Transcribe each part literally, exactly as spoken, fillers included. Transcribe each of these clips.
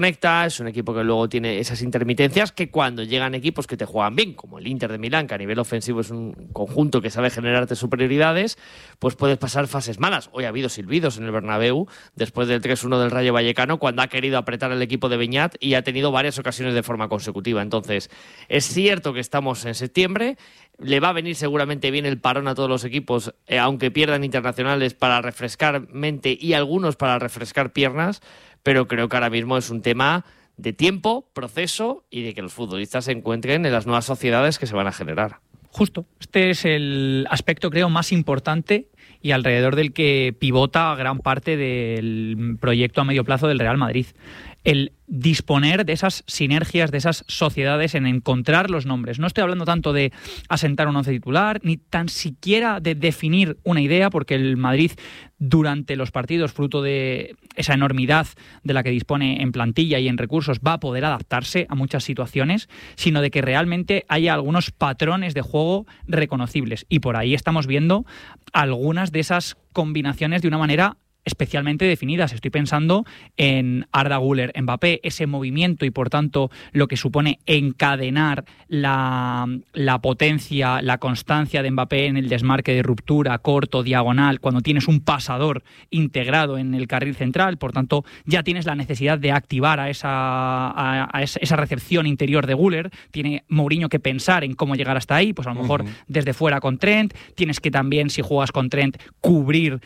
conecta, es un equipo que luego tiene esas intermitencias que cuando llegan equipos que te juegan bien, como el Inter de Milán, que a nivel ofensivo es un conjunto que sabe generarte superioridades, pues puedes pasar fases malas. Hoy ha habido silbidos en el Bernabéu después del tres uno del Rayo Vallecano cuando ha querido apretar el equipo de Beñat y ha tenido varias ocasiones de forma consecutiva. Entonces, es cierto que estamos en septiembre, le va a venir seguramente bien el parón a todos los equipos, eh, aunque pierdan internacionales, para refrescar mente y algunos para refrescar piernas, pero creo que ahora mismo es un tema de tiempo, proceso y de que los futbolistas se encuentren en las nuevas sociedades que se van a generar. Justo, este es el aspecto, creo, más importante y alrededor del que pivota gran parte del proyecto a medio plazo del Real Madrid. El disponer de esas sinergias, de esas sociedades, en encontrar los nombres. No estoy hablando tanto de asentar un once titular, ni tan siquiera de definir una idea, porque el Madrid durante los partidos, fruto de esa enormidad de la que dispone en plantilla y en recursos, va a poder adaptarse a muchas situaciones, sino de que realmente haya algunos patrones de juego reconocibles. Y por ahí estamos viendo algunas de esas combinaciones de una manera especialmente definidas. Estoy pensando en Arda Güler, Mbappé, ese movimiento y por tanto lo que supone encadenar la, la potencia, la constancia de Mbappé en el desmarque de ruptura, corto, diagonal, cuando tienes un pasador integrado en el carril central, por tanto ya tienes la necesidad de activar a esa, a, a esa recepción interior de Güler. Tiene Mourinho que pensar en cómo llegar hasta ahí, pues a lo mejor uh-huh. desde fuera con Trent, tienes que también, si juegas con Trent, cubrir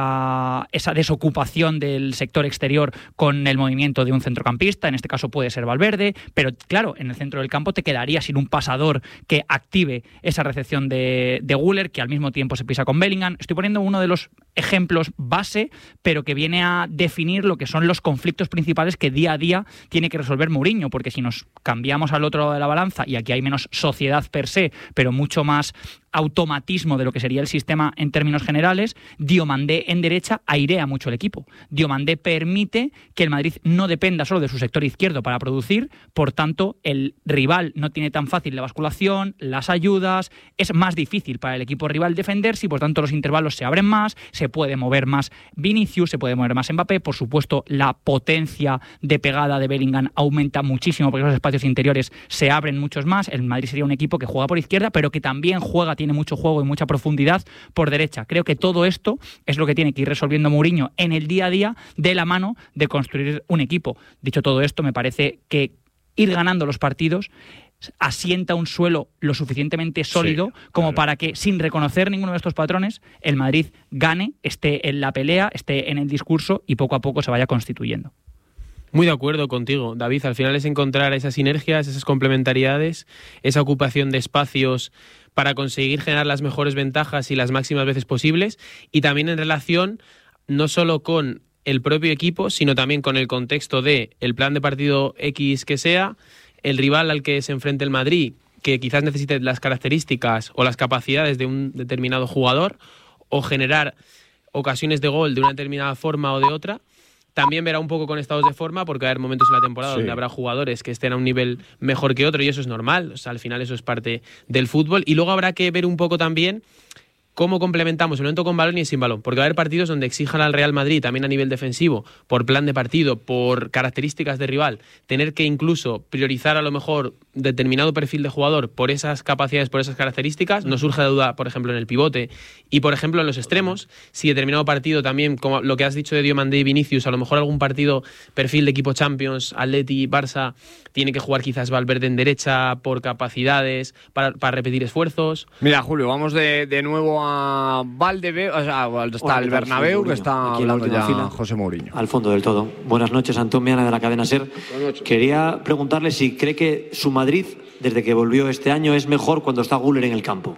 esa esa desocupación del sector exterior con el movimiento de un centrocampista, en este caso puede ser Valverde, pero claro, en el centro del campo te quedaría sin un pasador que active esa recepción de, de Güler, que al mismo tiempo se pisa con Bellingham. Estoy poniendo uno de los ejemplos base, pero que viene a definir lo que son los conflictos principales que día a día tiene que resolver Mourinho, porque si nos cambiamos al otro lado de la balanza, y aquí hay menos sociedad per se, pero mucho más automatismo de lo que sería el sistema en términos generales, Diomandé en derecha airea mucho el equipo. Diomandé permite que el Madrid no dependa solo de su sector izquierdo para producir, por tanto el rival no tiene tan fácil la basculación, las ayudas, es más difícil para el equipo rival defenderse y por tanto los intervalos se abren más, se puede mover más Vinicius, se puede mover más Mbappé, por supuesto la potencia de pegada de Bellingham aumenta muchísimo porque esos espacios interiores se abren muchos más. El Madrid sería un equipo que juega por izquierda pero que también juega, tiene mucho juego y mucha profundidad por derecha. Creo que todo esto es lo que tiene que ir resolviendo Mourinho en el día a día de la mano de construir un equipo. Dicho todo esto, me parece que ir ganando los partidos asienta un suelo lo suficientemente sólido sí, como claro. para que, sin reconocer ninguno de estos patrones, el Madrid gane, esté en la pelea, esté en el discurso y poco a poco se vaya constituyendo. Muy de acuerdo contigo, David. Al final es encontrar esas sinergias, esas complementariedades, esa ocupación de espacios para conseguir generar las mejores ventajas y las máximas veces posibles, y también en relación no solo con el propio equipo, sino también con el contexto de el plan de partido X que sea, el rival al que se enfrente el Madrid, que quizás necesite las características o las capacidades de un determinado jugador, o generar ocasiones de gol de una determinada forma o de otra. También verá un poco con estados de forma, porque va a haber momentos en la temporada sí. donde habrá jugadores que estén a un nivel mejor que otro, y eso es normal. O sea, al final eso es parte del fútbol. Y luego habrá que ver un poco también cómo complementamos el momento con balón y sin balón, porque va a haber partidos donde exijan al Real Madrid, también a nivel defensivo, por plan de partido, por características de rival, tener que incluso priorizar a lo mejor determinado perfil de jugador por esas capacidades, por esas características. No surge la duda, por ejemplo, en el pivote y, por ejemplo, en los extremos. Si determinado partido también, como lo que has dicho de Diomandé y Vinicius, a lo mejor algún partido perfil de equipo Champions, Atleti, Barça, tiene que jugar quizás Valverde en derecha por capacidades, para, para repetir esfuerzos. Mira, Julio, vamos de, de nuevo a Valdebeo, o sea, hasta el Bernabéu, que está hablando ya fila. José Mourinho. Al fondo del todo. Buenas noches, Antón Meana, de la cadena SER. Quería preguntarle si cree que su Madrid, desde que volvió este año, es mejor cuando está Güler en el campo.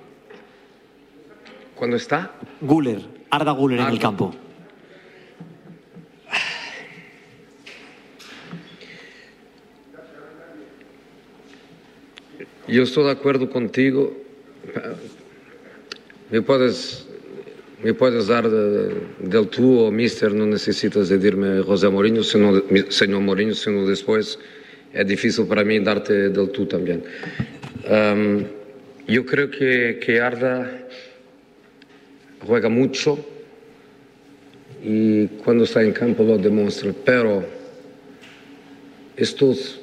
¿Cuándo está? Güler, Arda Güler Arda. en el campo. Yo estoy de acuerdo contigo. Me puedes, me puedes dar de, del tú o mister, no necesitas de decirme José Mourinho, sino, señor Mourinho, sino después es difícil para mí darte del tú también. Um, yo creo que, que Arda juega mucho y cuando está en campo lo demuestra, pero estos,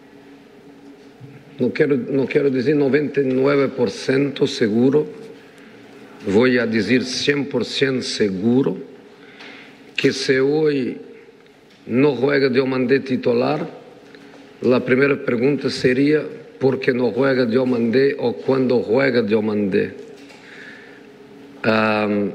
no quiero, no quiero decir noventa y nueve por ciento seguro, voy a decir cien por ciento seguro, que si hoy no juega Diomandé titular, la primera pregunta sería ¿por qué no juega Diomandé o cuándo juega Diomandé? Um,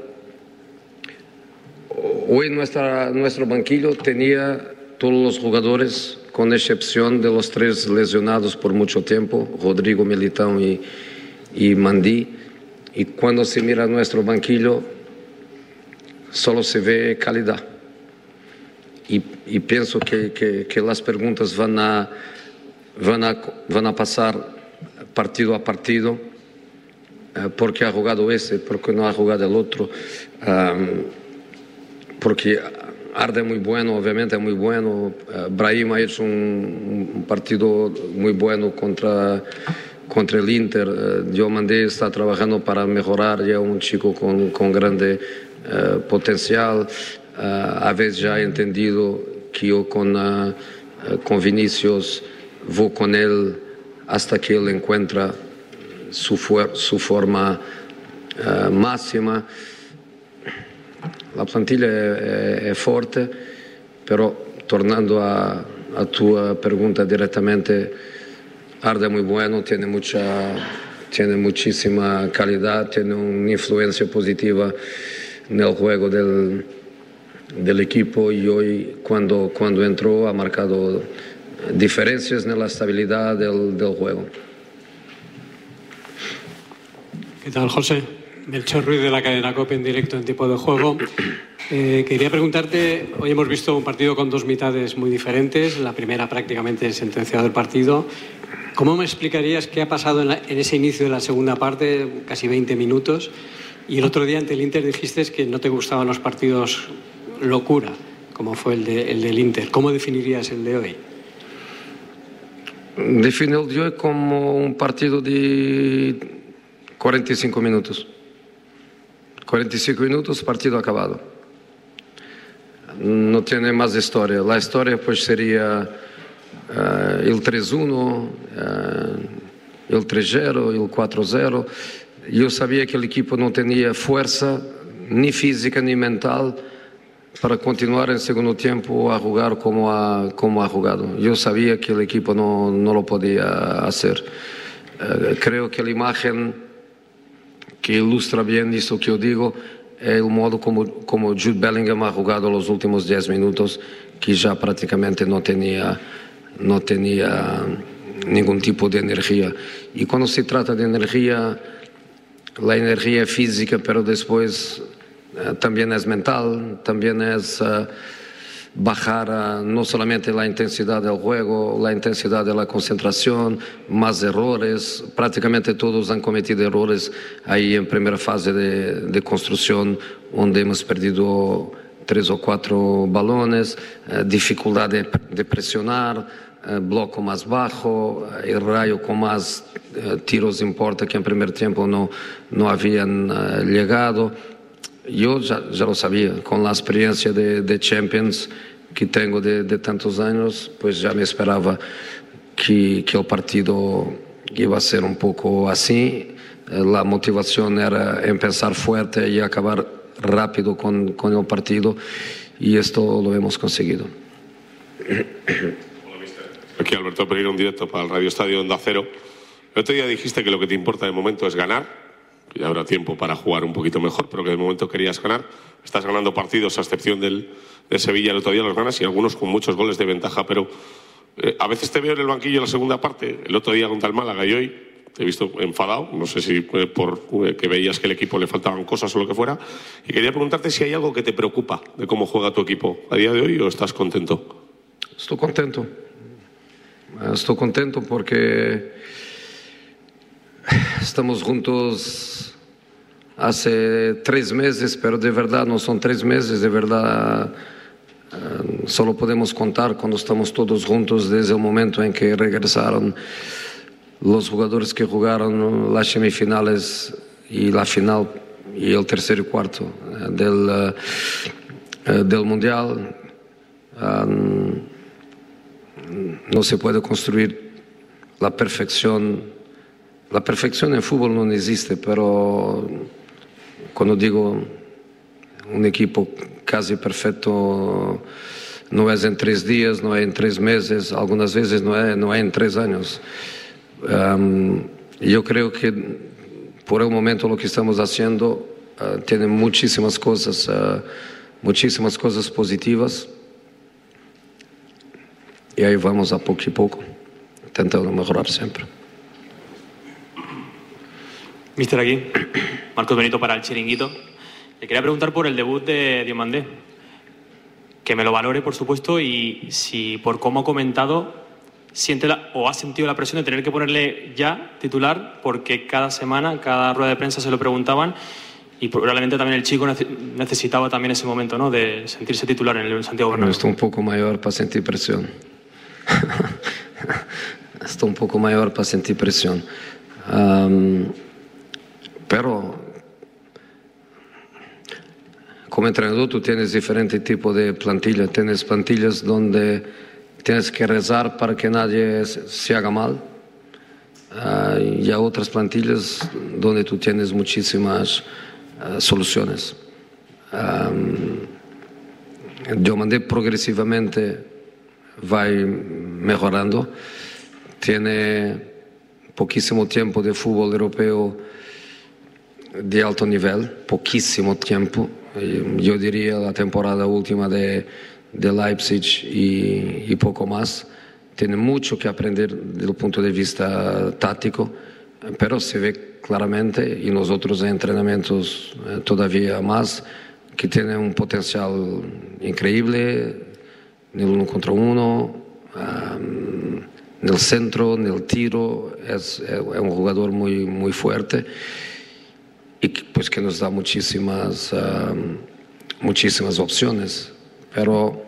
hoy nuestra, nuestro banquillo tenía todos los jugadores, con excepción de los tres lesionados por mucho tiempo, Rodrigo, Militão y, y Mandí. Y cuando se mira nuestro banquillo, solo se ve calidad. Y, y pienso que, que, que las preguntas van a, van a, van a pasar partido a partido. Eh, ¿Por qué ha jugado ese? ¿Por qué no ha jugado el otro? Um, porque Arda es muy bueno, obviamente es muy bueno. Uh, Brahim ha hecho un, un partido muy bueno contra, contra el Inter. Uh, Diomandé está trabajando para mejorar, ya un chico con, con grande uh, potencial. Uh, a veces ya he entendido que yo con, uh, uh, con Vinicius voy con él hasta que él encuentra su, su forma uh, máxima. La plantilla è, è forte, però tornando a, a tua pregunta directamente, Arda es muy bueno, tiene mucha, tiene muchísima calidad, tiene una influencia positiva en el juego del, del equipo y hoy cuando, cuando entró ha marcado diferencias en la estabilidad del, del juego. ¿Qué tal, José? Melchor Ruiz de la cadena COPE en directo en Tiempo de Juego. Eh, quería preguntarte, hoy hemos visto un partido con dos mitades muy diferentes, la primera prácticamente sentenciado el partido. ¿Cómo me explicarías qué ha pasado en, la, en ese inicio de la segunda parte, casi veinte minutos? Y el otro día ante el Inter dijiste que no te gustaban los partidos locura, como fue el, de, el del Inter. ¿Cómo definirías el de hoy? Defino el de hoy como un partido de cuarenta y cinco minutos. cuarenta y cinco minutos, partido acabado. No tiene más historia. La historia pues sería uh, el tres uno, uh, el tres cero, el cuatro cero. Yo sabía que el equipo no tenía fuerza, ni física ni mental, para continuar en segundo tiempo a jugar como ha, como ha jugado. Yo sabía que el equipo no, no lo podía hacer. Uh, creo que la imagen que ilustra bien esto que yo digo es el modo como, como Jude Bellingham ha jugado los últimos diez minutos, que ya prácticamente no tenía, no tenía ningún tipo de energía. Y cuando se trata de energía, la energía es física, pero después uh, también es mental, también es uh, bajar uh, no solamente la intensidad del juego, la intensidad de la concentración, más errores. Prácticamente todos han cometido errores ahí en primera fase de, de construcción, donde hemos perdido tres o cuatro balones, uh, dificultad de, de presionar, uh, bloco más bajo, uh, el Rayo con más uh, tiros en puerta que en primer tiempo no, no habían uh, llegado. Yo ya, ya lo sabía, con la experiencia de, de Champions que tengo de, de tantos años, pues ya me esperaba que, que el partido iba a ser un poco así. La motivación era empezar fuerte y acabar rápido con, con el partido, y esto lo hemos conseguido. Hola, mister. Aquí Alberto Pereira, un directo para el Radio Estadio Onda Cero. El otro día dijiste que lo que te importa de momento es ganar. Ya habrá tiempo para jugar un poquito mejor, pero que de momento querías ganar. Estás ganando partidos, a excepción del, de Sevilla, el otro día los ganas, y algunos con muchos goles de ventaja, pero eh, a veces te veo en el banquillo en la segunda parte, el otro día contra el Málaga y hoy te he visto enfadado, no sé si eh, por eh, que veías que al equipo le faltaban cosas o lo que fuera, y quería preguntarte si hay algo que te preocupa de cómo juega tu equipo a día de hoy, o estás contento. Estoy contento, estoy contento porque estamos juntos hace tres meses, pero de verdad no son tres meses, de verdad uh, solo podemos contar cuando estamos todos juntos desde el momento en que regresaron los jugadores que jugaron las semifinales y la final y el tercer y cuarto uh, del, uh, uh, del Mundial. Um, no se puede construir la perfección. La perfección en fútbol no existe, pero cuando digo un equipo casi perfecto, no es en tres días, no es en tres meses, algunas veces no es, no es en tres años. Um, yo creo que por el momento lo que estamos haciendo uh, tiene muchísimas cosas, uh, muchísimas cosas positivas, y ahí vamos a poco y poco, intentando mejorar siempre. Mister, aquí, Marcos Benito para el Chiringuito. Le quería preguntar por el debut de Diomandé. Que me lo valore, por supuesto, y si por cómo ha comentado, siente la, o ha sentido la presión de tener que ponerle ya titular, porque cada semana, cada rueda de prensa se lo preguntaban, y probablemente también el chico necesitaba también ese momento, ¿no?, de sentirse titular en el Santiago Bernabéu. Estoy un poco mayor para sentir presión. Estoy un poco mayor para sentir presión. Um, pero como entrenador tú tienes diferentes tipos de plantillas. Tienes plantillas donde tienes que rezar para que nadie se haga mal. Uh, y hay otras plantillas donde tú tienes muchísimas uh, soluciones. Um, Diomandé progresivamente va mejorando. Tiene poquísimo tiempo de fútbol europeo de alto nivel, poquísimo tiempo. Yo diría la temporada última de, de Leipzig y, y poco más. Tiene mucho que aprender desde el punto de vista táctico, pero se ve claramente, y nosotros en entrenamientos eh, todavía más, que tiene un potencial increíble en el uno contra uno, um, en el centro, en el tiro. Es, es un jugador muy, muy fuerte, y pues que nos da muchísimas, uh, muchísimas opciones, pero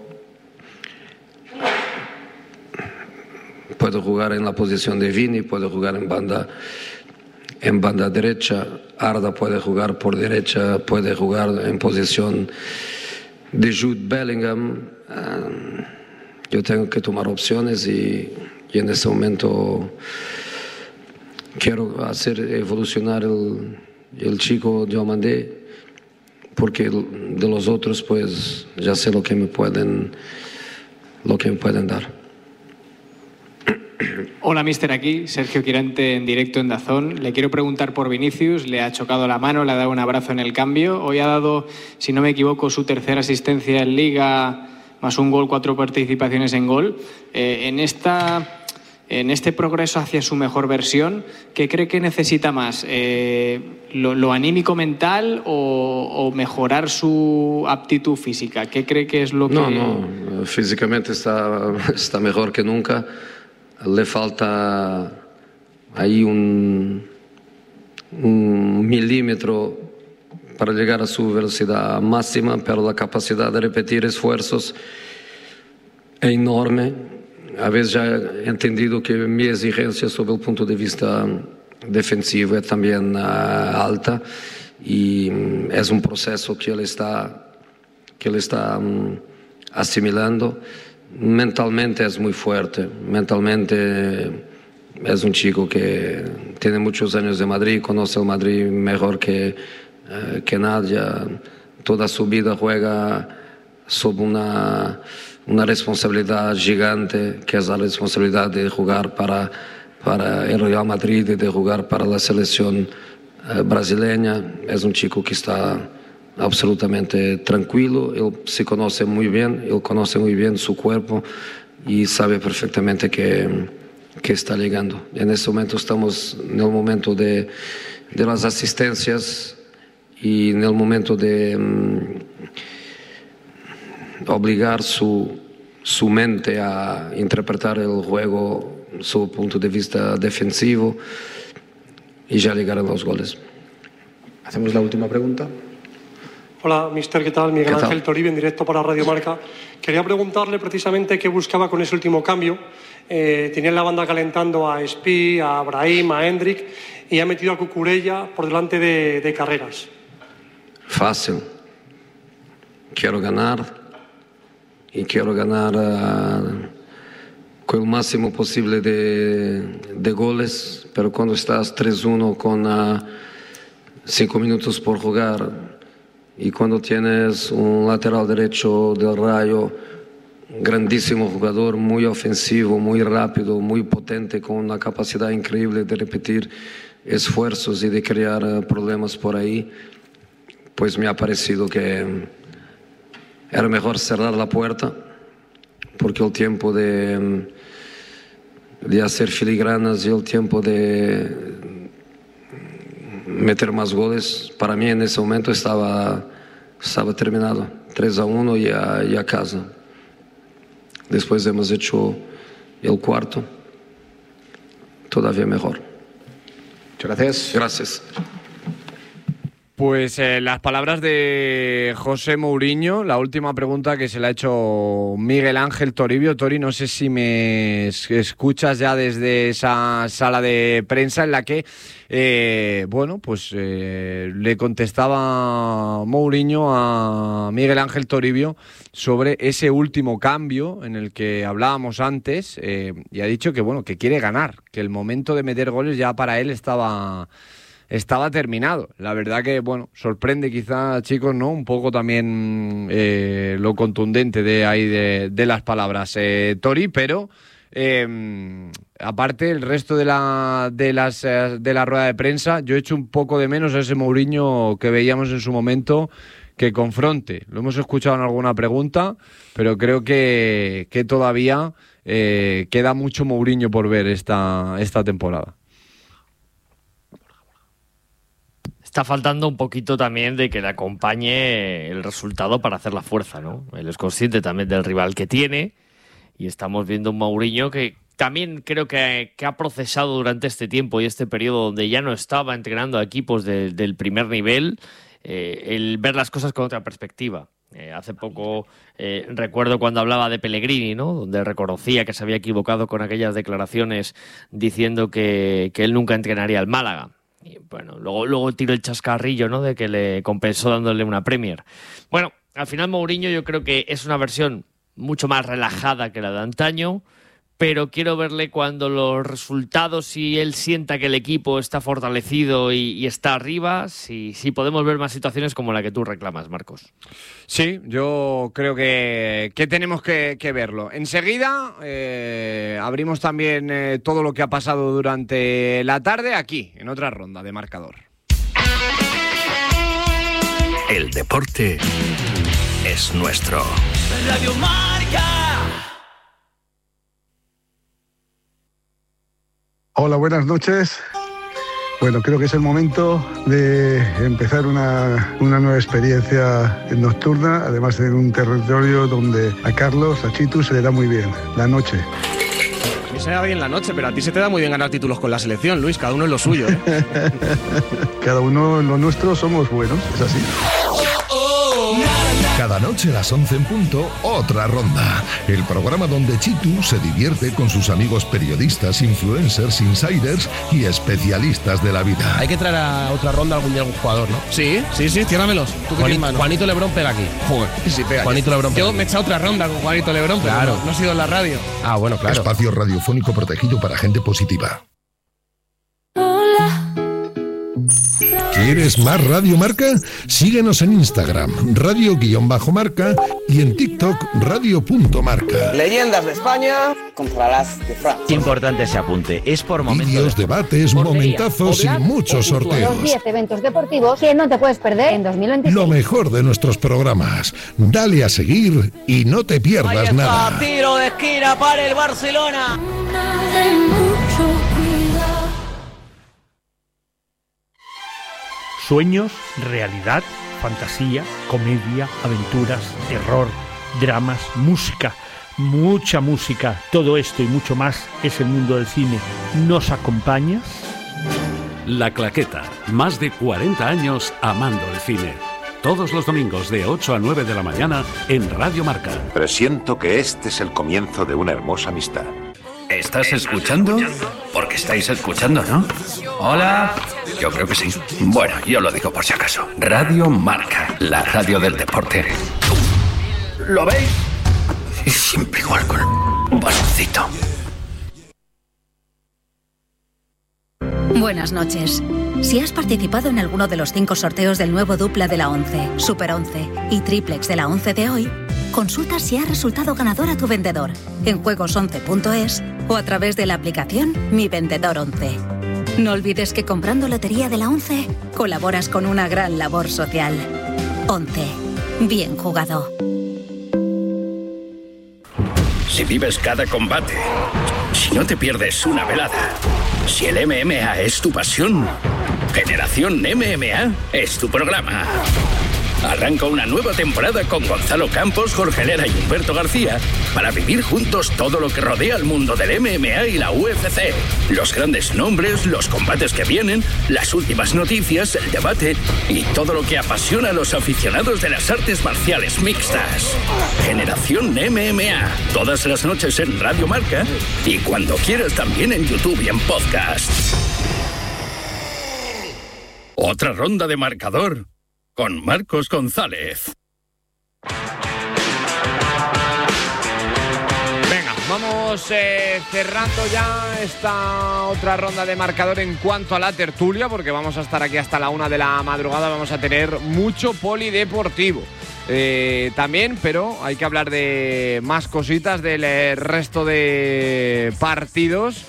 puede jugar en la posición de Vini, puede jugar en banda, en banda derecha. Arda puede jugar por derecha, puede jugar en posición de Jude Bellingham. Uh, yo tengo que tomar opciones, y, y en este momento quiero hacer evolucionar el el chico Diomandé, porque de los otros pues ya sé lo que me pueden lo que me pueden dar. Hola, mister, aquí Sergio Quirante en directo en DAZN. Le quiero preguntar por Vinicius. Le ha chocado la mano, le ha dado un abrazo en el cambio. Hoy ha dado, si no me equivoco, su tercera asistencia en Liga, más un gol, cuatro participaciones en gol. Eh, en esta En este progreso hacia su mejor versión, ¿qué cree que necesita más? Eh, lo, ¿Lo anímico mental o, o mejorar su aptitud física? ¿Qué cree que es lo que...? No, no, físicamente está, está mejor que nunca. Le falta ahí un, un milímetro para llegar a su velocidad máxima, pero la capacidad de repetir esfuerzos es enorme. A veces ya he entendido que mi exigencia sobre el punto de vista defensivo es también uh, alta, y um, es un proceso que él está, que él está um, asimilando. Mentalmente es muy fuerte, mentalmente es un chico que tiene muchos años de Madrid, conoce el Madrid mejor que, uh, que nadie. Toda su vida juega sobre una... una responsabilidad gigante, que es la responsabilidad de jugar para, para el Real Madrid y de jugar para la selección eh, brasileña. Es un chico que está absolutamente tranquilo, él se conoce muy bien, él conoce muy bien su cuerpo y sabe perfectamente que, que está llegando. En este momento estamos en el momento de, de las asistencias y en el momento de... Um, obligar su, su mente a interpretar el juego su punto de vista defensivo, y ya llegar a los goles. Hacemos la última pregunta. Hola, mister, ¿qué tal? Miguel ¿Qué Ángel tal? Toribio, en directo para Radio Marca. Quería preguntarle precisamente qué buscaba con ese último cambio. Eh, tenía en la banda calentando a Espi, a Brahim, a Hendrik, y ha metido a Cucurella por delante de, de Carreras. Fácil. Quiero ganar, y quiero ganar uh, con el máximo posible de, de goles, pero cuando estás tres uno con uh, cinco minutos por jugar y cuando tienes un lateral derecho del Rayo, grandísimo jugador, muy ofensivo, muy rápido, muy potente, con una capacidad increíble de repetir esfuerzos y de crear uh, problemas por ahí, pues me ha parecido que era mejor cerrar la puerta, porque el tiempo de, de hacer filigranas y el tiempo de meter más goles, para mí en ese momento estaba, estaba terminado. tres a uno y a, y a casa. Después hemos hecho el cuarto, todavía mejor. Muchas gracias. Gracias. Pues eh, las palabras de José Mourinho, la última pregunta que se le ha hecho Miguel Ángel Toribio. Tori, no sé si me escuchas ya desde esa sala de prensa en la que, eh, bueno, pues eh, le contestaba Mourinho a Miguel Ángel Toribio sobre ese último cambio en el que hablábamos antes, eh, y ha dicho que, bueno, que quiere ganar, que el momento de meter goles ya para él estaba... Estaba terminado. La verdad que, bueno, sorprende quizá, chicos, ¿no? Un poco también eh, lo contundente de ahí de, de las palabras, eh, Tori, pero eh, aparte el resto de la de las eh, de la rueda de prensa, yo echo un poco de menos a ese Mourinho que veíamos en su momento, que confronte. Lo hemos escuchado en alguna pregunta, pero creo que, que todavía eh, queda mucho Mourinho por ver esta, esta temporada. Está faltando un poquito también de que le acompañe el resultado para hacer la fuerza, ¿no? Él es consciente también del rival que tiene y estamos viendo un Mourinho que también creo que, que ha procesado durante este tiempo y este periodo donde ya no estaba entrenando a equipos de, del primer nivel, eh, el ver las cosas con otra perspectiva. Eh, hace poco eh, recuerdo cuando hablaba de Pellegrini, ¿no? Donde reconocía que se había equivocado con aquellas declaraciones diciendo que, que él nunca entrenaría al Málaga. Y bueno, luego, luego tiró el chascarrillo, ¿no? De que le compensó dándole una Premier. Bueno, al final Mourinho yo creo que es una versión mucho más relajada que la de antaño, pero quiero verle cuando los resultados y él sienta que el equipo está fortalecido y, y está arriba, si, si podemos ver más situaciones como la que tú reclamas, Marcos. Sí, yo creo que, que tenemos que, que verlo. Enseguida eh, abrimos también eh, todo lo que ha pasado durante la tarde aquí, en otra ronda de marcador. El deporte es nuestro. Radio Marca. Hola, buenas noches. Bueno, creo que es el momento de empezar una, una nueva experiencia nocturna, además en un territorio donde a Carlos, a Chitu, se le da muy bien la noche. A mí se me da bien la noche, pero a ti se te da muy bien ganar títulos con la selección, Luis, cada uno en lo suyo, ¿eh? Cada uno en lo nuestro somos buenos, es así. Cada noche a las once en punto, otra ronda. El programa donde Chitu se divierte con sus amigos periodistas, influencers, insiders y especialistas de la vida. Hay que traer a otra ronda algún día algún jugador, ¿no? Sí, sí, sí, ciérramelos. ¿Tú qué Juanito, Juanito Lebrón pega aquí. Joder, sí pega. Juanito Lebrón pega. Yo me he echado otra ronda con Juanito Lebrón, claro. Pero no, no he sido en la radio. Ah, bueno, claro. Espacio radiofónico protegido para gente positiva. ¿Quieres más Radio Marca? Síguenos en Instagram, radio-marca y en TikTok, radio.marca. Leyendas de España contra las de Francia. Importante ese apunte, es por momentos. Vídeos, debates, momentazos y muchos sorteos. Los diez eventos deportivos que no te puedes perder en dos mil veintiséis. Lo mejor de nuestros programas. Dale a seguir y no te pierdas Ahí está, nada. Tiro de esquina para el Barcelona. Sueños, realidad, fantasía, comedia, aventuras, terror, dramas, música, mucha música. Todo esto y mucho más es el mundo del cine. ¿Nos acompañas? La Claqueta. Más de cuarenta años amando el cine. Todos los domingos de ocho a nueve de la mañana en Radio Marca. Presiento que este es el comienzo de una hermosa amistad. ¿Estás escuchando? Porque estáis escuchando, ¿no? Hola. Yo creo que sí. Bueno, yo lo digo por si acaso. Radio Marca, la radio del deporte. ¿Lo veis? Y siempre igual con un vasoncito. Buenas noches. Si has participado en alguno de los cinco sorteos del nuevo Dupla de la once, Super once y Triplex de la once de hoy, consulta si ha resultado ganador a tu vendedor en juegos once punto es o a través de la aplicación Mi Vendedor once. No olvides que comprando Lotería de la once colaboras con una gran labor social. once. Bien jugado. Si vives cada combate, si no te pierdes una velada, si el M M A es tu pasión, Generación M M A es tu programa. Arranca una nueva temporada con Gonzalo Campos, Jorge Lera y Humberto García para vivir juntos todo lo que rodea al mundo del M M A y la U F C. Los grandes nombres, los combates que vienen, las últimas noticias, el debate y todo lo que apasiona a los aficionados de las artes marciales mixtas. Generación M M A, todas las noches en Radio Marca y cuando quieras también en YouTube y en podcast. Otra ronda de marcador con Marcos González. Venga, vamos eh, cerrando ya esta otra ronda de marcador en cuanto a la tertulia, porque vamos a estar aquí hasta la una de la madrugada, vamos a tener mucho polideportivo. Eh, también, pero hay que hablar de más cositas del eh, resto de partidos.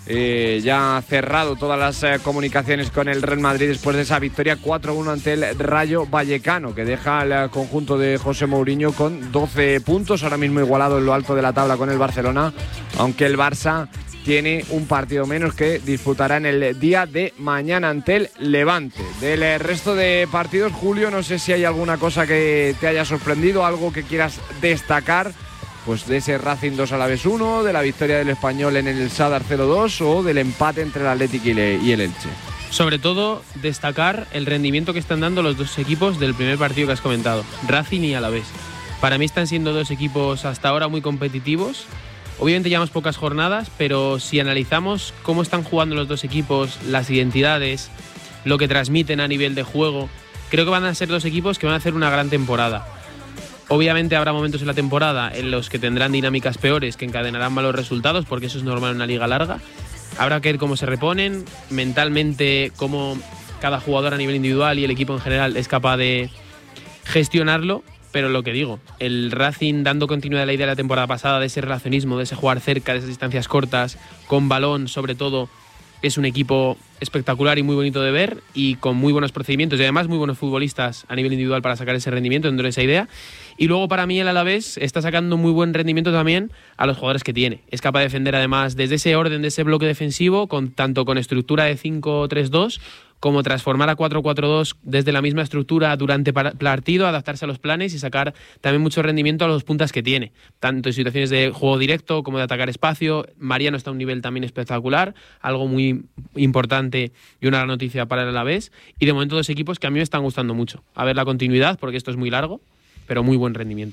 Eh, ya ha cerrado todas las eh, comunicaciones con el Real Madrid después de esa victoria cuatro uno ante el Rayo Vallecano, que deja al eh, conjunto de José Mourinho con doce puntos, ahora mismo igualado en lo alto de la tabla con el Barcelona, aunque el Barça tiene un partido menos que disputará en el día de mañana ante el Levante. Del eh, resto de partidos, Julio, no sé si hay alguna cosa que te haya sorprendido, algo que quieras destacar. Pues de ese Racing dos Alavés uno, de la victoria del Español en el Sadar cero dos o del empate entre el Athletic y el Elche. Sobre todo, destacar el rendimiento que están dando los dos equipos del primer partido que has comentado, Racing y Alavés. Para mí están siendo dos equipos hasta ahora muy competitivos. Obviamente llevamos pocas jornadas, pero si analizamos cómo están jugando los dos equipos, las identidades, lo que transmiten a nivel de juego, creo que van a ser dos equipos que van a hacer una gran temporada. Obviamente habrá momentos en la temporada en los que tendrán dinámicas peores que encadenarán malos resultados, porque eso es normal en una liga larga. Habrá que ver cómo se reponen, mentalmente cómo cada jugador a nivel individual y el equipo en general es capaz de gestionarlo, pero lo que digo, el Racing dando continuidad a la idea de la temporada pasada, de ese relacionismo, de ese jugar cerca, de esas distancias cortas, con balón sobre todo, es un equipo espectacular y muy bonito de ver y con muy buenos procedimientos y además muy buenos futbolistas a nivel individual para sacar ese rendimiento dentro de esa idea. Y luego para mí el Alavés está sacando muy buen rendimiento también a los jugadores que tiene. Es capaz de defender además desde ese orden, de ese bloque defensivo, con tanto con estructura de cinco tres dos como transformar a cuatro cuatro dos desde la misma estructura durante el partido, adaptarse a los planes y sacar también mucho rendimiento a los puntas que tiene, tanto en situaciones de juego directo como de atacar espacio. Mariano está a un nivel también espectacular, algo muy importante y una gran noticia para el Alavés. Y de momento dos equipos que a mí me están gustando mucho. A ver la continuidad, porque esto es muy largo, pero muy buen rendimiento.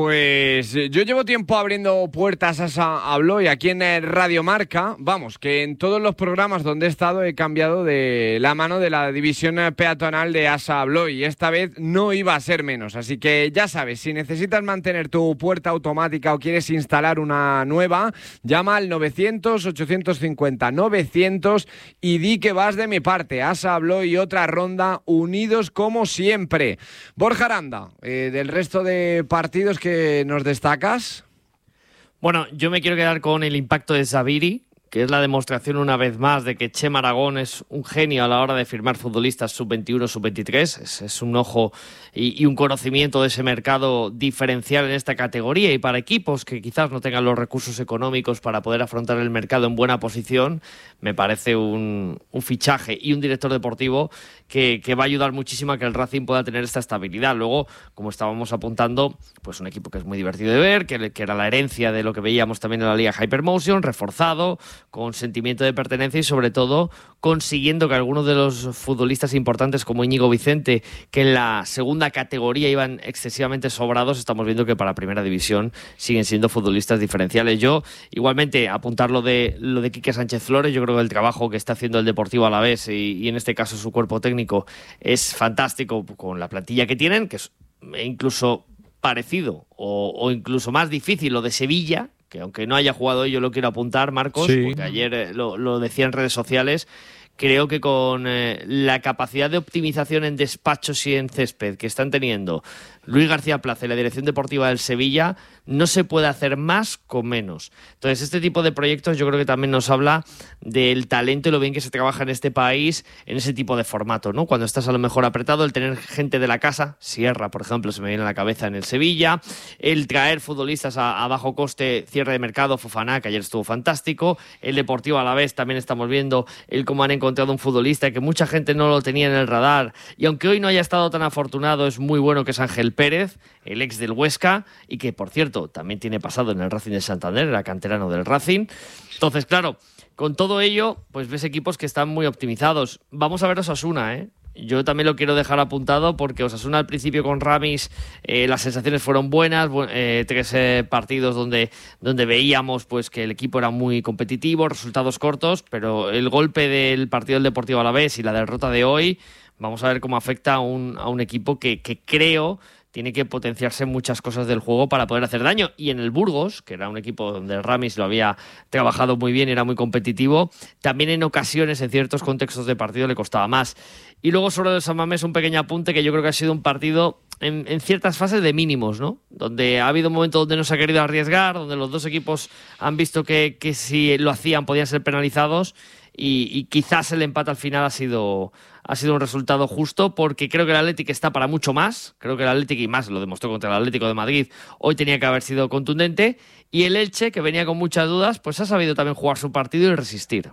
Pues yo llevo tiempo abriendo puertas a Asa Abloy aquí en Radio Marca. Vamos, que en todos los programas donde he estado he cambiado de la mano de la división peatonal de Asa Abloy y esta vez no iba a ser menos. Así que ya sabes, si necesitas mantener tu puerta automática o quieres instalar una nueva, llama al novecientos ochocientos cincuenta novecientos y di que vas de mi parte. Asa Abloy y otra ronda unidos como siempre. Borja Aranda, eh, del resto de partidos que nos destacas. Bueno, yo me quiero quedar con el impacto de Zaviri, que es la demostración una vez más de que Chema Aragón es un genio a la hora de firmar futbolistas sub veintiuno, sub veintitrés. Es, es un ojo y, y un conocimiento de ese mercado diferencial en esta categoría, y para equipos que quizás no tengan los recursos económicos para poder afrontar el mercado en buena posición, me parece un, un fichaje y un director deportivo que, que va a ayudar muchísimo a que el Racing pueda tener esta estabilidad. Luego, como estábamos apuntando, pues un equipo que es muy divertido de ver, que, que era la herencia de lo que veíamos también en la Liga Hypermotion, reforzado, con sentimiento de pertenencia y sobre todo consiguiendo que algunos de los futbolistas importantes como Íñigo Vicente, que en la segunda categoría iban excesivamente sobrados, estamos viendo que para primera división siguen siendo futbolistas diferenciales. Yo, igualmente, apuntar lo de, lo de Quique Sánchez Flores, yo creo que el trabajo que está haciendo el Deportivo Alavés y, y en este caso su cuerpo técnico es fantástico con la plantilla que tienen, que es incluso parecido o, o incluso más difícil lo de Sevilla, que aunque no haya jugado hoy, yo lo quiero apuntar, Marcos, sí, porque ayer lo, lo decía en redes sociales, creo que con eh, la capacidad de optimización en despachos y en césped que están teniendo Luis García Plaza y la dirección deportiva del Sevilla, no se puede hacer más con menos. Entonces, este tipo de proyectos yo creo que también nos habla del talento y lo bien que se trabaja en este país en ese tipo de formato, ¿no? Cuando estás a lo mejor apretado, el tener gente de la casa, Sierra, por ejemplo, se me viene a la cabeza en el Sevilla, el traer futbolistas a, a bajo coste, cierre de mercado, Fofana, que ayer estuvo fantástico, el Deportivo Alavés, también estamos viendo el cómo han encontrado un futbolista que mucha gente no lo tenía en el radar, y aunque hoy no haya estado tan afortunado, es muy bueno, que es Ángel Pérez, el ex del Huesca, y que, por cierto, también tiene pasado en el Racing de Santander, era canterano del Racing. Entonces, claro, con todo ello, pues ves equipos que están muy optimizados. Vamos a ver Osasuna, ¿eh? Yo también lo quiero dejar apuntado porque Osasuna al principio con Ramis eh, las sensaciones fueron buenas, eh, tres eh, partidos donde, donde veíamos pues que el equipo era muy competitivo, resultados cortos, pero el golpe del partido del Deportivo Alavés y la derrota de hoy, vamos a ver cómo afecta a un, a un equipo que, que creo tiene que potenciarse muchas cosas del juego para poder hacer daño. Y en el Burgos, que era un equipo donde Ramis lo había trabajado muy bien y era muy competitivo, también en ocasiones, en ciertos contextos de partido, le costaba más. Y luego sobre el San Mamés, un pequeño apunte, que yo creo que ha sido un partido en, en ciertas fases de mínimos, ¿no? Donde ha habido un momento donde no se ha querido arriesgar, donde los dos equipos han visto que, que si lo hacían podían ser penalizados, y, y quizás el empate al final ha sido... ha sido un resultado justo, porque creo que el Atlético está para mucho más. Creo que el Atlético, y más lo demostró contra el Atlético de Madrid, hoy tenía que haber sido contundente. Y el Elche, que venía con muchas dudas, pues ha sabido también jugar su partido y resistir.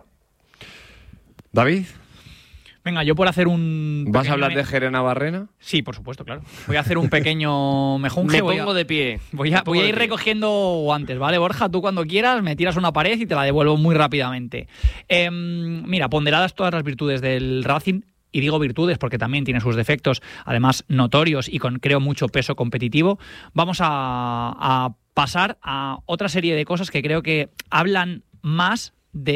David. Venga, yo por hacer un... ¿Vas a hablar me... de Gerena Barrena? Sí, por supuesto, claro. Voy a hacer un pequeño mejunje. Me voy pongo a... de pie. Voy a, voy a ir recogiendo guantes, ¿vale, Borja? Tú cuando quieras me tiras una pared y te la devuelvo muy rápidamente. Eh, mira, ponderadas todas las virtudes del Racing. Y digo virtudes porque también tiene sus defectos, además notorios y con, creo, mucho peso competitivo. Vamos a, a pasar a otra serie de cosas que creo que hablan más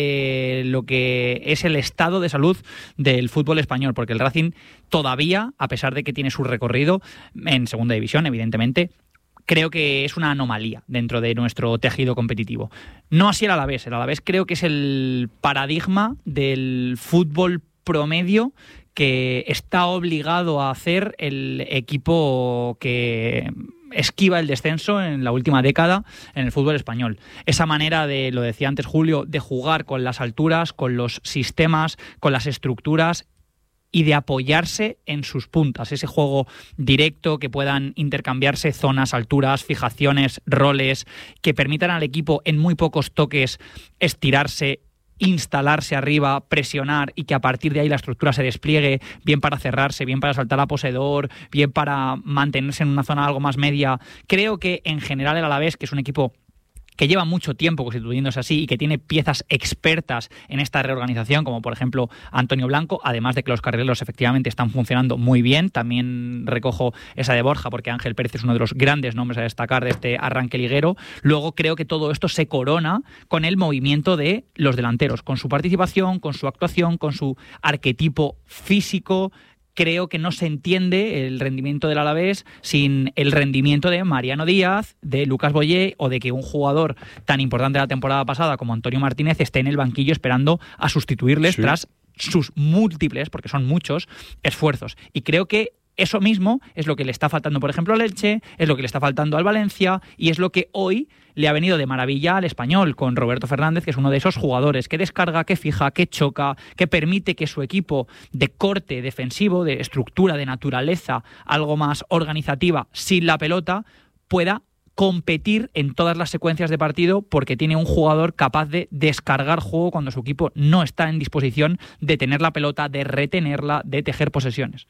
de lo que es el estado de salud del fútbol español, porque el Racing todavía, a pesar de que tiene su recorrido en segunda división, evidentemente, creo que es una anomalía dentro de nuestro tejido competitivo. No así el Alavés. El Alavés creo que es el paradigma del fútbol promedio que está obligado a hacer el equipo que esquiva el descenso en la última década en el fútbol español. Esa manera de, lo decía antes Julio, de jugar con las alturas, con los sistemas, con las estructuras y de apoyarse en sus puntas. Ese juego directo, que puedan intercambiarse zonas, alturas, fijaciones, roles, que permitan al equipo en muy pocos toques estirarse, instalarse arriba, presionar, y que a partir de ahí la estructura se despliegue, bien para cerrarse, bien para saltar a poseedor, bien para mantenerse en una zona algo más media. Creo que en general el Alavés, que es un equipo que lleva mucho tiempo constituyéndose así y que tiene piezas expertas en esta reorganización, como por ejemplo Antonio Blanco, además de que los carrileros efectivamente están funcionando muy bien. También recojo esa de Borja, porque Ángel Pérez es uno de los grandes nombres a destacar de este arranque liguero. Luego creo que todo esto se corona con el movimiento de los delanteros, con su participación, con su actuación, con su arquetipo físico. Creo que no se entiende el rendimiento del Alavés sin el rendimiento de Mariano Díaz, de Lucas Boyé, o de que un jugador tan importante de la temporada pasada como Antonio Martínez esté en el banquillo esperando a sustituirles sí. tras sus múltiples, porque son muchos, esfuerzos. Y creo que eso mismo es lo que le está faltando, por ejemplo, al Elche, es lo que le está faltando al Valencia, y es lo que hoy le ha venido de maravilla al Español, con Roberto Fernández, que es uno de esos jugadores que descarga, que fija, que choca, que permite que su equipo de corte defensivo, de estructura, de naturaleza, algo más organizativa, sin la pelota, pueda competir en todas las secuencias de partido, porque tiene un jugador capaz de descargar juego cuando su equipo no está en disposición de tener la pelota, de retenerla, de tejer posesiones.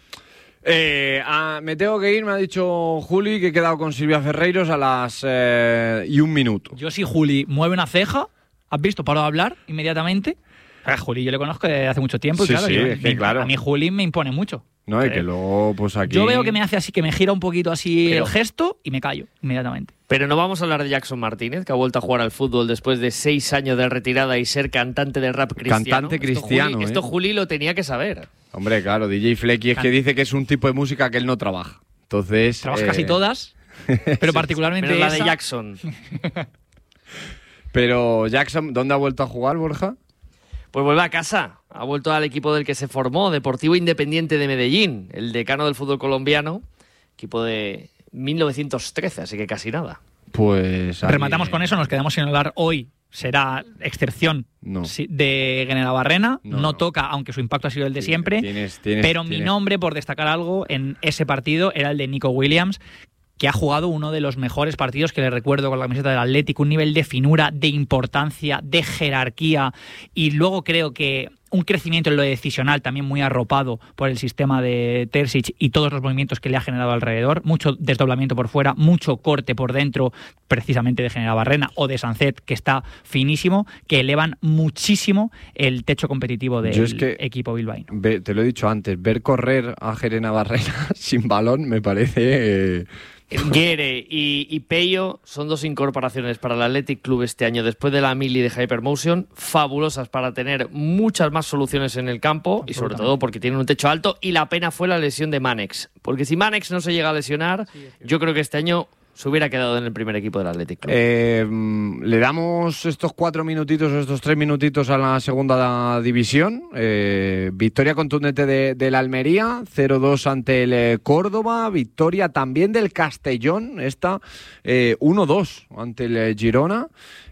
Eh, ah, me tengo que ir, me ha dicho Juli que he quedado con Silvia Ferreiros a las eh, y un minuto. Yo sí, Juli mueve una ceja, ¿has visto? Paro de hablar inmediatamente. A Juli yo le conozco desde hace mucho tiempo, sí, y claro, sí, yo, es que mi, claro. A mí Juli me impone mucho. No, y que luego pues aquí... Yo veo que me hace así, que me gira un poquito así Pero... el gesto y me callo inmediatamente. Pero no vamos a hablar de Jackson Martínez, que ha vuelto a jugar al fútbol después de seis años de retirada y ser cantante de rap cristiano. Cantante cristiano, Esto Juli, ¿eh? esto Juli lo tenía que saber. Hombre, claro, D J Flecky es que dice que es un tipo de música que él no trabaja. Entonces... Trabaja eh... casi todas, pero particularmente Menos la esa... de Jackson. Pero Jackson, ¿dónde ha vuelto a jugar, Borja? Pues vuelve a casa. Ha vuelto al equipo del que se formó, Deportivo Independiente de Medellín, el decano del fútbol colombiano, equipo de mil novecientos trece, así que casi nada. Pues ahí... rematamos con eso, nos quedamos sin hablar hoy. Será excepción no. de Guenera-Barrena, no, no, no toca, aunque su impacto ha sido el de sí, siempre, tienes, tienes, pero tienes. mi nombre, por destacar algo, en ese partido era el de Nico Williams, que ha jugado uno de los mejores partidos que le recuerdo con la camiseta del Atlético, un nivel de finura, de importancia, de jerarquía, y luego creo que un crecimiento en lo decisional también muy arropado por el sistema de Terzic y todos los movimientos que le ha generado alrededor, mucho desdoblamiento por fuera, mucho corte por dentro, precisamente de Guenera-Barrena o de Sancet, que está finísimo, que elevan muchísimo el techo competitivo del es que, equipo bilbaíno. Ve, te lo he dicho antes, ver correr a Guenera-Barrena sin balón me parece... Eh... Guere y, y Peyo son dos incorporaciones para el Athletic Club este año, después de la mili de Hypermotion, fabulosas para tener muchas más soluciones en el campo y sobre todo porque tienen un techo alto, y la pena fue la lesión de Manex, porque si Manex no se llega a lesionar, yo creo que este año se hubiera quedado en el primer equipo del Athletic Club. Eh, ¿Le damos estos cuatro minutitos o estos tres minutitos a la segunda división? Eh, victoria contundente de, de la Almería, cero dos ante el eh, Córdoba, victoria también del Castellón, esta eh, uno dos ante el eh, Girona,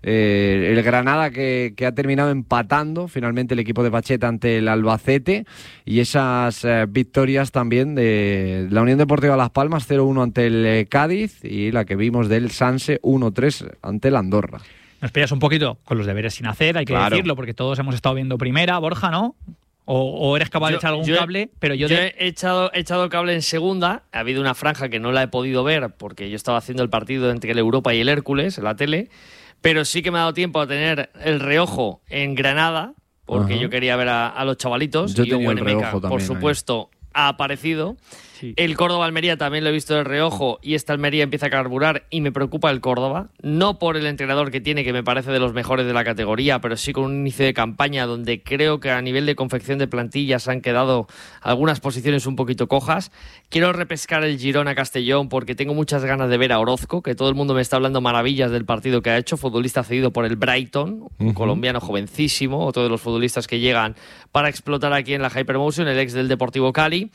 eh, el Granada que, que ha terminado empatando finalmente el equipo de Pacheta ante el Albacete, y esas eh, victorias también de la Unión Deportiva Las Palmas, cero uno ante el eh, Cádiz, y la que vimos del Sanse uno tres ante el Andorra. Nos pillas un poquito con los deberes sin hacer, hay que claro. decirlo, porque todos hemos estado viendo primera, Borja, ¿no? O, o eres capaz yo, de echar algún yo cable, he, pero yo... Yo de... he echado, he echado cable en segunda, ha habido una franja que no la he podido ver porque yo estaba haciendo el partido entre el Europa y el Hércules en la tele, pero sí que me ha dado tiempo a tener el reojo en Granada, porque Ajá. yo quería ver a, a los chavalitos, yo y un buen Meca, por supuesto, ahí. ha aparecido. Sí. El Córdoba-Almería también lo he visto de reojo, y esta Almería empieza a carburar y me preocupa el Córdoba, no por el entrenador que tiene, que me parece de los mejores de la categoría, pero sí con un inicio de campaña donde creo que a nivel de confección de plantillas han quedado algunas posiciones un poquito cojas. Quiero repescar el Girona-Castellón porque tengo muchas ganas de ver a Orozco, que todo el mundo me está hablando maravillas del partido que ha hecho, futbolista cedido por el Brighton, un uh-huh. colombiano jovencísimo, otro de los futbolistas que llegan para explotar aquí en la Hypermotion, el ex del Deportivo Cali.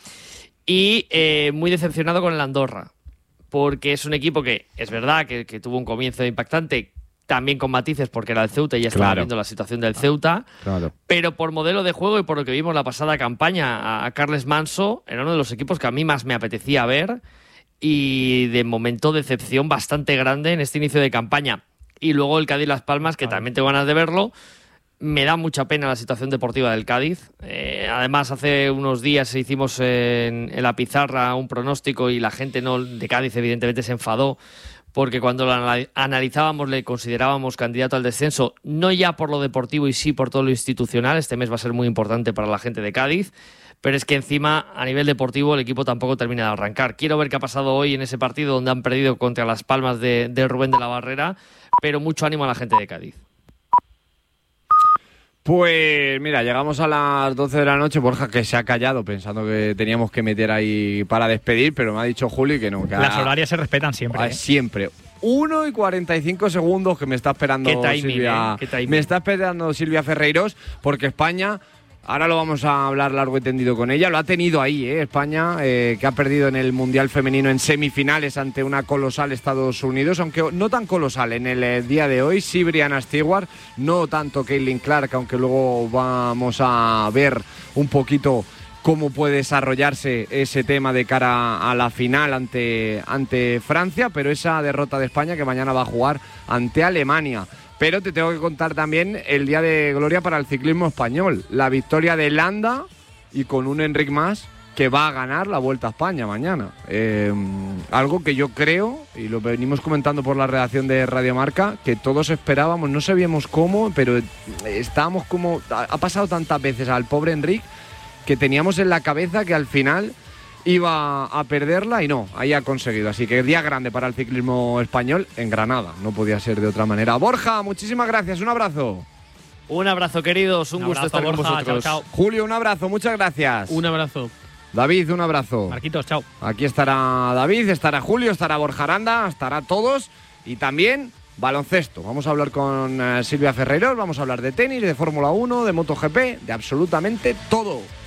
Y eh, muy decepcionado con el Andorra, porque es un equipo que es verdad que, que tuvo un comienzo impactante, también con matices porque era el Ceuta y ya estaba claro. viendo la situación del Ceuta, claro. pero por modelo de juego y por lo que vimos la pasada campaña, a, a Carles Manso era uno de los equipos que a mí más me apetecía ver, y de momento decepción bastante grande en este inicio de campaña. Y luego el Cádiz Las Palmas, que claro. también tengo ganas de verlo. Me da mucha pena la situación deportiva del Cádiz. Eh, además, hace unos días hicimos en, en la pizarra un pronóstico y la gente no de Cádiz evidentemente se enfadó porque cuando lo analizábamos le considerábamos candidato al descenso, no ya por lo deportivo y sí por todo lo institucional. Este mes va a ser muy importante para la gente de Cádiz, pero es que encima a nivel deportivo el equipo tampoco termina de arrancar. Quiero ver qué ha pasado hoy en ese partido donde han perdido contra Las Palmas de, de Rubén de la Barrera, pero mucho ánimo a la gente de Cádiz. Pues mira, llegamos a las doce de la noche, Borja que se ha callado pensando que teníamos que meter ahí para despedir, pero me ha dicho Juli que no. Que Las ha... horarias se respetan siempre. Ah, ¿eh? Siempre. uno y cuarenta y cinco segundos que me está esperando Qué timing, Silvia. Eh, qué timing. Me está esperando Silvia Ferreiros, porque España, ahora lo vamos a hablar largo y tendido con ella, lo ha tenido ahí, ¿eh? España, eh, que ha perdido en el Mundial Femenino en semifinales ante una colosal Estados Unidos, aunque no tan colosal en el eh, día de hoy, sí Brianna Stewart, no tanto Caitlin Clark, aunque luego vamos a ver un poquito cómo puede desarrollarse ese tema de cara a la final ante, ante Francia, pero esa derrota de España que mañana va a jugar ante Alemania. Pero te tengo que contar también el día de gloria para el ciclismo español. La victoria de Landa y con un Enric Mas que va a ganar la Vuelta a España mañana. Eh, algo que yo creo, y lo venimos comentando por la redacción de Radio Marca, que todos esperábamos, no sabíamos cómo, pero estábamos como... Ha pasado tantas veces al pobre Enric que teníamos en la cabeza que al final iba a perderla y no, ahí ha conseguido. Así que día grande para el ciclismo español en Granada, no podía ser de otra manera. Borja, muchísimas gracias, un abrazo. Un abrazo, queridos, un, un gusto abrazo, estar Borja, con vosotros. Chao, chao. Julio, un abrazo, muchas gracias. Un abrazo. David, un abrazo. Marquitos, chao. Aquí estará David, estará Julio, estará Borja Aranda, estará todos y también baloncesto. Vamos a hablar con uh, Silvia Ferreiros, vamos a hablar de tenis, de Fórmula uno, de MotoGP, de absolutamente todo.